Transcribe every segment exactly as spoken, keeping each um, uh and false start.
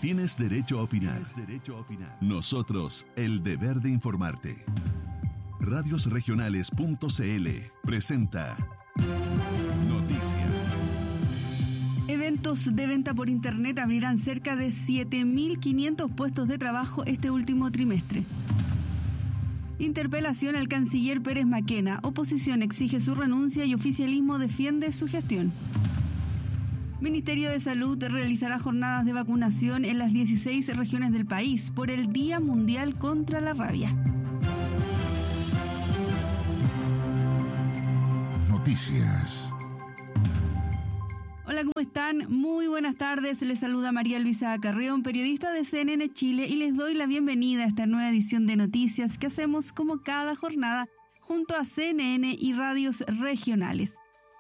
Tienes derecho a opinar. Nosotros, el deber de informarte. radios regionales punto c l presenta Noticias. Eventos de venta por internet abrirán cerca de siete mil quinientos puestos de trabajo este último trimestre. Interpelación al canciller Pérez Maquena. Oposición exige su renuncia y oficialismo defiende su gestión. Ministerio de Salud realizará jornadas de vacunación en las dieciséis regiones del país por el Día Mundial contra la Rabia. Noticias. Hola, ¿cómo están? Muy buenas tardes. Les saluda María Luisa Carreón, periodista de C N N Chile, y les doy la bienvenida a esta nueva edición de Noticias que hacemos como cada jornada junto a C N N y radios regionales.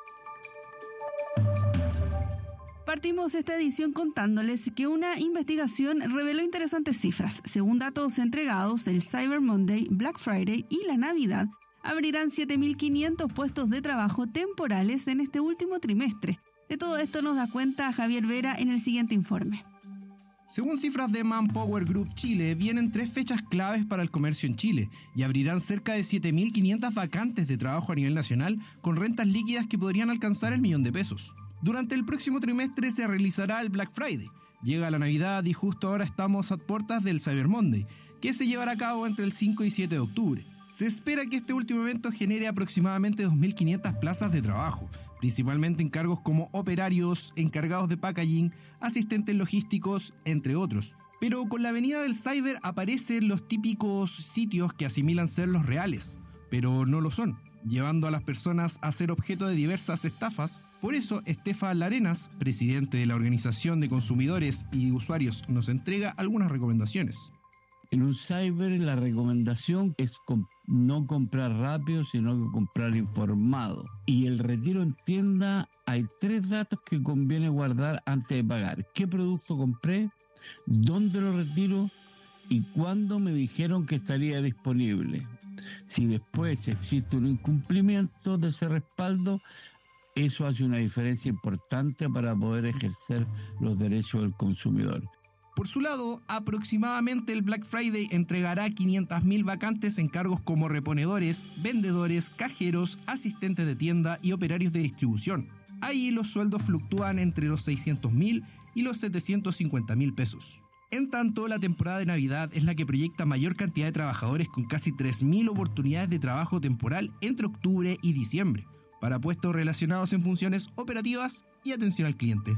Partimos esta edición contándoles que una investigación reveló interesantes cifras. Según datos entregados, el Cyber Monday, Black Friday y la Navidad abrirán siete mil quinientos puestos de trabajo temporales en este último trimestre. De todo esto nos da cuenta Javier Vera en el siguiente informe. Según cifras de Manpower Group Chile, vienen tres fechas claves para el comercio en Chile y abrirán cerca de siete mil quinientas vacantes de trabajo a nivel nacional con rentas líquidas que podrían alcanzar el millón de pesos. Durante el próximo trimestre se realizará el Black Friday. Llega la Navidad y justo ahora estamos a puertas del Cyber Monday, que se llevará a cabo entre el cinco y siete de octubre. Se espera que este último evento genere aproximadamente dos mil quinientas plazas de trabajo, principalmente en cargos como operarios, encargados de packaging, asistentes logísticos, entre otros. Pero con la venida del cyber aparecen los típicos sitios que asimilan ser los reales, pero no lo son, llevando a las personas a ser objeto de diversas estafas. Por eso, Estefan Larenas, presidente de la Organización de Consumidores y Usuarios, nos entrega algunas recomendaciones. En un cyber la recomendación es comp- no comprar rápido, sino que comprar informado. Y el retiro en tienda, hay tres datos que conviene guardar antes de pagar. ¿Qué producto compré? ¿Dónde lo retiro? ¿Y cuándo me dijeron que estaría disponible? Si después existe un incumplimiento de ese respaldo, eso hace una diferencia importante para poder ejercer los derechos del consumidor. Por su lado, aproximadamente el Black Friday entregará quinientas mil vacantes en cargos como reponedores, vendedores, cajeros, asistentes de tienda y operarios de distribución. Ahí los sueldos fluctúan entre los seiscientos mil y los setecientos cincuenta mil pesos. En tanto, la temporada de Navidad es la que proyecta mayor cantidad de trabajadores con casi tres mil oportunidades de trabajo temporal entre octubre y diciembre, para puestos relacionados en funciones operativas y atención al cliente.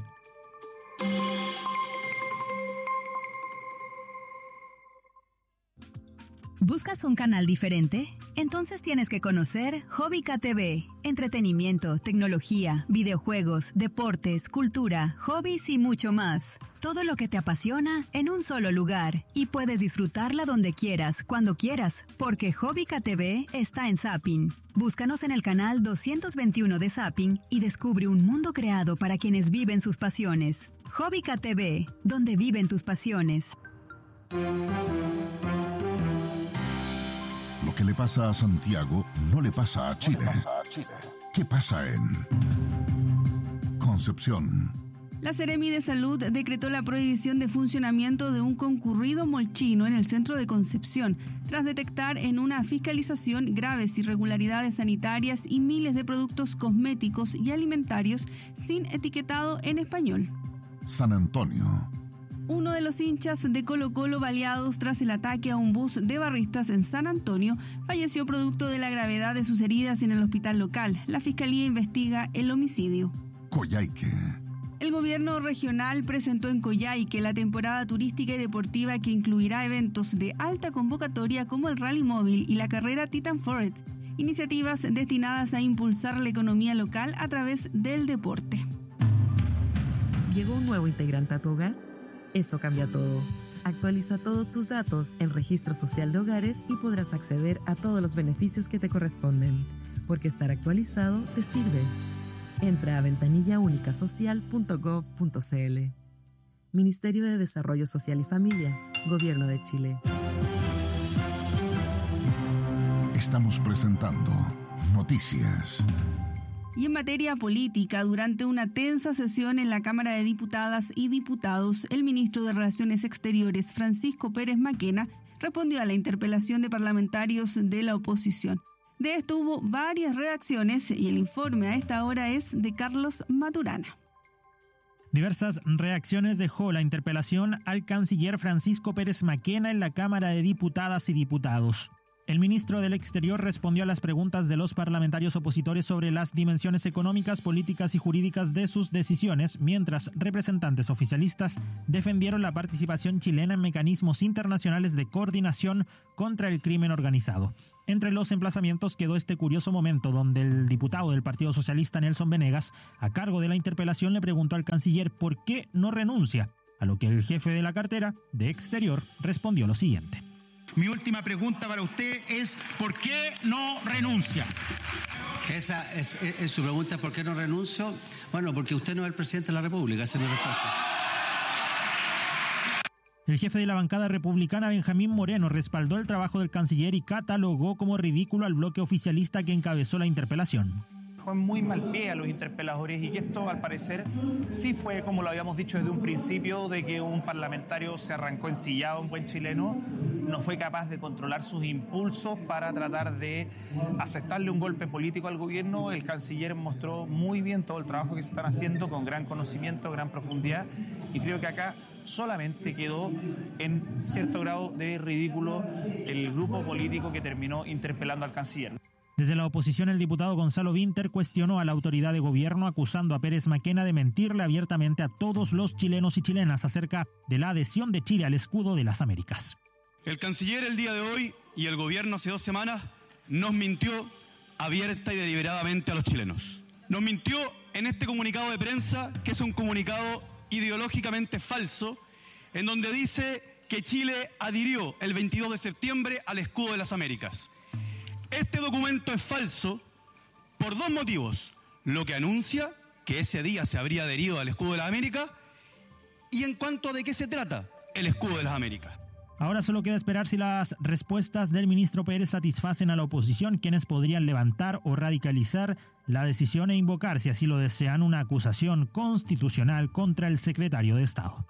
¿Buscas un canal diferente? Entonces tienes que conocer Hobbica T V. Entretenimiento, tecnología, videojuegos, deportes, cultura, hobbies y mucho más. Todo lo que te apasiona en un solo lugar. Y puedes disfrutarla donde quieras, cuando quieras, porque Hobbica T V está en Zapping. Búscanos en el canal doscientos veintiuno de Zapping y descubre un mundo creado para quienes viven sus pasiones. Hobbica T V, donde viven tus pasiones. Lo que le pasa a Santiago no le pasa a Chile. ¿Qué pasa en Concepción? La Seremi de Salud decretó la prohibición de funcionamiento de un concurrido molchino en el centro de Concepción, tras detectar en una fiscalización graves irregularidades sanitarias y miles de productos cosméticos y alimentarios sin etiquetado en español. San Antonio. Uno de los hinchas de Colo-Colo baleados tras el ataque a un bus de barristas en San Antonio falleció producto de la gravedad de sus heridas en el hospital local. La Fiscalía investiga el homicidio. Coyhaique. El gobierno regional presentó en Coyhaique la temporada turística y deportiva que incluirá eventos de alta convocatoria como el Rally Móvil y la carrera Titan Forest, iniciativas destinadas a impulsar la economía local a través del deporte. ¿Llegó un nuevo integrante a tu hogar? Eso cambia todo. Actualiza todos tus datos en Registro Social de Hogares y podrás acceder a todos los beneficios que te corresponden, porque estar actualizado te sirve. Entra a ventanilla única social punto gob punto c l. Ministerio de Desarrollo Social y Familia, Gobierno de Chile. Estamos presentando Noticias. Y en materia política, durante una tensa sesión en la Cámara de Diputadas y Diputados, el ministro de Relaciones Exteriores, Francisco Pérez Maquena, respondió a la interpelación de parlamentarios de la oposición. De esto hubo varias reacciones y el informe a esta hora es de Carlos Maturana. Diversas reacciones dejó la interpelación al canciller Francisco Pérez Maquena en la Cámara de Diputadas y Diputados. El ministro del Exterior respondió a las preguntas de los parlamentarios opositores sobre las dimensiones económicas, políticas y jurídicas de sus decisiones, mientras representantes oficialistas defendieron la participación chilena en mecanismos internacionales de coordinación contra el crimen organizado. Entre los emplazamientos quedó este curioso momento donde el diputado del Partido Socialista Nelson Venegas, a cargo de la interpelación, le preguntó al canciller por qué no renuncia, a lo que el jefe de la cartera de Exterior respondió lo siguiente. Mi última pregunta para usted es ¿por qué no renuncia? Esa es, es, es su pregunta, ¿por qué no renuncio? Bueno, porque usted no es el presidente de la República, esa es mi respuesta. El jefe de la bancada republicana, Benjamín Moreno, respaldó el trabajo del canciller y catalogó como ridículo al bloque oficialista que encabezó la interpelación. Fue muy mal pie a los interpeladores y que esto, al parecer, sí fue, como lo habíamos dicho desde un principio, de que un parlamentario se arrancó ensillado, un buen chileno, no fue capaz de controlar sus impulsos para tratar de asestarle un golpe político al gobierno. El canciller mostró muy bien todo el trabajo que se están haciendo, con gran conocimiento, gran profundidad, y creo que acá solamente quedó en cierto grado de ridículo el grupo político que terminó interpelando al canciller. Desde la oposición, el diputado Gonzalo Vinter cuestionó a la autoridad de gobierno acusando a Pérez Maquena de mentirle abiertamente a todos los chilenos y chilenas acerca de la adhesión de Chile al escudo de las Américas. El canciller el día de hoy y el gobierno hace dos semanas nos mintió abierta y deliberadamente a los chilenos. Nos mintió en este comunicado de prensa, que es un comunicado ideológicamente falso, en donde dice que Chile adhirió el veintidós de septiembre al escudo de las Américas. Este documento es falso por dos motivos. Lo que anuncia que ese día se habría adherido al escudo de las Américas y en cuanto a de qué se trata el escudo de las Américas. Ahora solo queda esperar si las respuestas del ministro Pérez satisfacen a la oposición, quienes podrían levantar o radicalizar la decisión e invocar, si así lo desean, una acusación constitucional contra el secretario de Estado.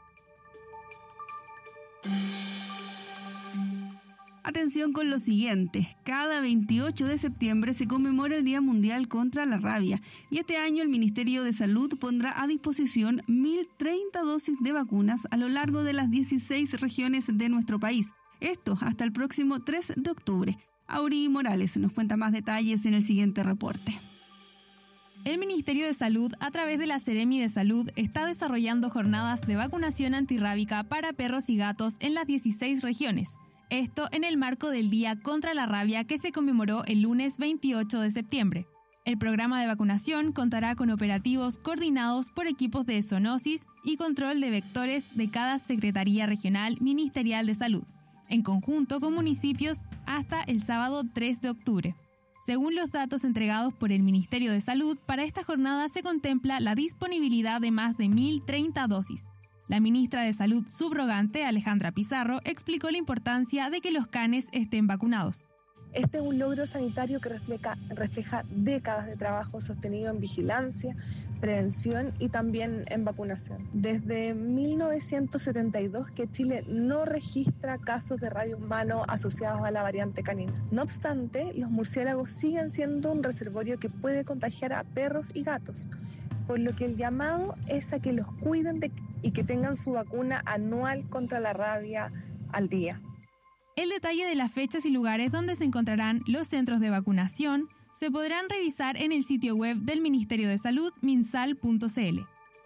Atención con lo siguiente, cada veintiocho de septiembre se conmemora el Día Mundial contra la Rabia y este año el Ministerio de Salud pondrá a disposición mil treinta dosis de vacunas a lo largo de las dieciséis regiones de nuestro país. Esto hasta el próximo tres de octubre. Auri Morales nos cuenta más detalles en el siguiente reporte. El Ministerio de Salud, a través de la Seremi de Salud, está desarrollando jornadas de vacunación antirrábica para perros y gatos en las dieciséis regiones. Esto en el marco del Día contra la Rabia que se conmemoró el lunes veintiocho de septiembre. El programa de vacunación contará con operativos coordinados por equipos de zoonosis y control de vectores de cada Secretaría Regional Ministerial de Salud, en conjunto con municipios hasta el sábado tres de octubre. Según los datos entregados por el Ministerio de Salud, para esta jornada se contempla la disponibilidad de más de mil treinta dosis. La ministra de Salud subrogante, Alejandra Pizarro, explicó la importancia de que los canes estén vacunados. Este es un logro sanitario que refleja, refleja décadas de trabajo sostenido en vigilancia, prevención y también en vacunación. Desde mil novecientos setenta y dos que Chile no registra casos de rabia humano asociados a la variante canina. No obstante, los murciélagos siguen siendo un reservorio que puede contagiar a perros y gatos, por lo que el llamado es a que los cuiden de, y que tengan su vacuna anual contra la rabia al día. El detalle de las fechas y lugares donde se encontrarán los centros de vacunación se podrán revisar en el sitio web del Ministerio de Salud, minsal punto c l.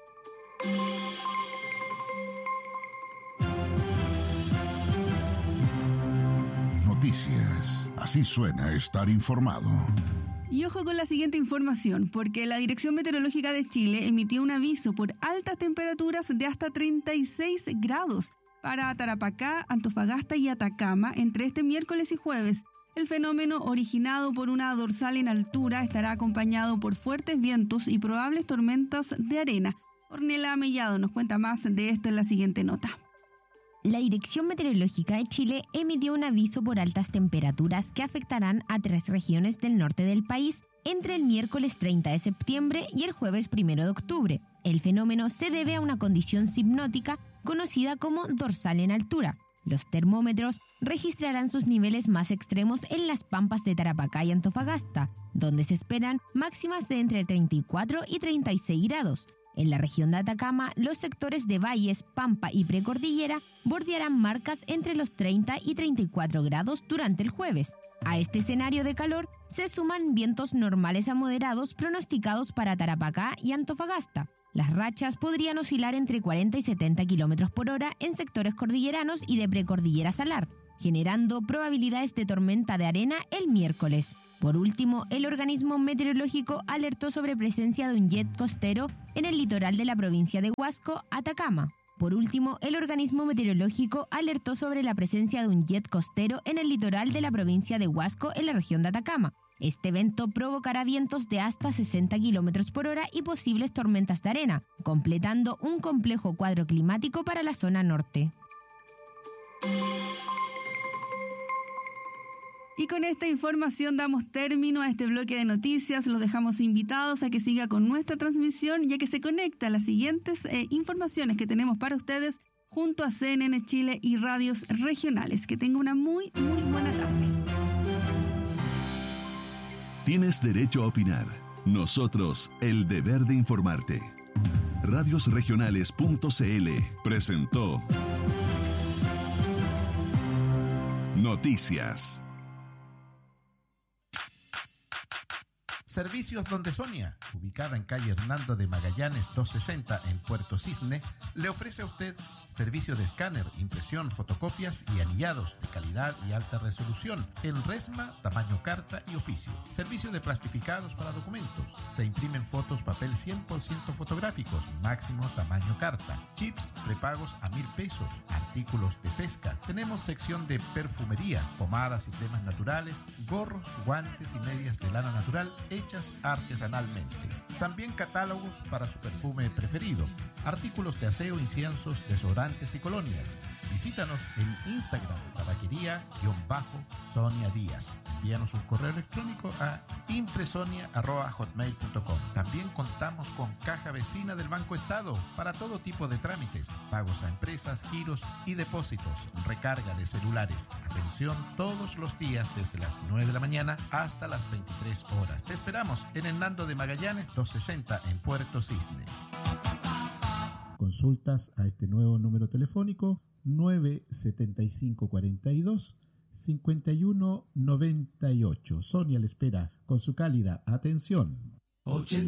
Noticias. Así suena estar informado. Y ojo con la siguiente información, porque la Dirección Meteorológica de Chile emitió un aviso por altas temperaturas de hasta treinta y seis grados para Tarapacá, Antofagasta y Atacama entre este miércoles y jueves. El fenómeno, originado por una dorsal en altura, estará acompañado por fuertes vientos y probables tormentas de arena. Ornella Mellado nos cuenta más de esto en la siguiente nota. La Dirección Meteorológica de Chile emitió un aviso por altas temperaturas que afectarán a tres regiones del norte del país entre el miércoles treinta de septiembre y el jueves primero de octubre. El fenómeno se debe a una condición hipnótica conocida como dorsal en altura. Los termómetros registrarán sus niveles más extremos en las pampas de Tarapacá y Antofagasta, donde se esperan máximas de entre treinta y cuatro y treinta y seis grados. En la región de Atacama, los sectores de valles, pampa y precordillera bordearán marcas entre los treinta y treinta y cuatro grados durante el jueves. A este escenario de calor se suman vientos normales a moderados pronosticados para Tarapacá y Antofagasta. Las rachas podrían oscilar entre cuarenta y setenta kilómetros por hora en sectores cordilleranos y de precordillera salar, generando probabilidades de tormenta de arena el miércoles. Por último, el organismo meteorológico alertó sobre presencia de un jet costero en el litoral de la provincia de Huasco, Atacama. Por último, el organismo meteorológico alertó sobre la presencia de un jet costero en el litoral de la provincia de Huasco, en la región de Atacama. Este evento provocará vientos de hasta sesenta kilómetros por hora y posibles tormentas de arena, completando un complejo cuadro climático para la zona norte. Y con esta información damos término a este bloque de noticias. Los dejamos invitados a que siga con nuestra transmisión, ya que se conecta a las siguientes eh, informaciones que tenemos para ustedes junto a C N N Chile y radios regionales. Que tenga una muy, muy buena tarde. Tienes derecho a opinar. Nosotros, el deber de informarte. radios regionales punto c l presentó Noticias. Servicios Donde Sonia, ubicada en calle Hernando de Magallanes doscientos sesenta en Puerto Cisne, le ofrece a usted servicio de escáner, impresión, fotocopias y anillados de calidad y alta resolución en resma, tamaño carta y oficio. Servicio de plastificados para documentos. Se imprimen fotos papel cien por ciento fotográficos, máximo tamaño carta. Chips prepagos a mil pesos. Artículos de pesca. Tenemos sección de perfumería, pomadas y cremas naturales, gorros, guantes y medias de lana natural hechas artesanalmente. También catálogos para su perfume preferido. Artículos de aseo, inciensos, desodorantes y colonias. Visítanos en Instagram, tabaquería-Sonia Díaz. Envíanos un correo electrónico a impresonia arroba hotmail punto com. También contamos con caja vecina del Banco Estado para todo tipo de trámites, pagos a empresas, giros y depósitos, recarga de celulares. Atención todos los días desde las nueve de la mañana hasta las veintitrés horas. Te esperamos en Hernando de Magallanes doscientos sesenta en Puerto Cisne. Consultas a este nuevo número telefónico nueve siete cinco cuatro dos cinco uno nueve ocho. Sonia le espera con su cálida atención.